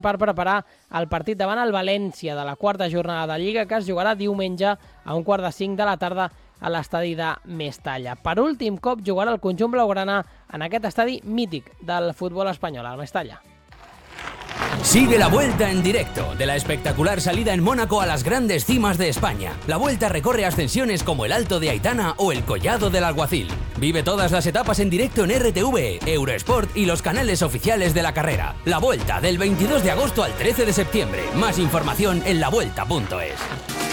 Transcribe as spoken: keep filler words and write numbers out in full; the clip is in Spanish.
per preparar el partit davant el València de la quarta jornada de Lliga, que es jugarà diumenge a un quart de cinc de la tarda a l'estadi de Mestalla. Per últim cop jugarà el conjunt blaugrana en aquest estadi mític del futbol espanyol, al Mestalla. Sigue la Vuelta en directo, de la espectacular salida en Mónaco a las grandes cimas de España. La Vuelta recorre ascensiones como el Alto de Aitana o el Collado del Alguacil. Vive todas las etapas en directo en R T V, Eurosport y los canales oficiales de la carrera. La Vuelta, del veintidós de agosto al trece de septiembre. Más información en la vuelta punto es.